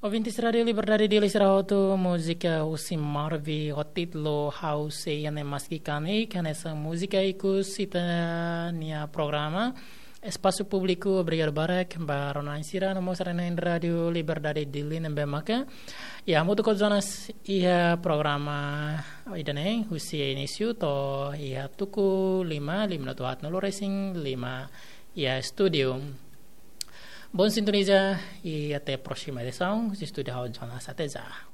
Ouvintes Radio Liberdade de Lisraoto, música Usim Marvi, o título House e Maskikani, que nessa música cita nia programa Espaço Público, obrigado Barak, Barona Insira, namo sarana Radio Liberdade de Linembemaka. Ya, mutu zonas ia programa idane usia inisio to ia tuku 5 tuhat nolo racing 5 ia studio. Bon sintonizar e até a próxima edição de Estúdio Zonas. Até já.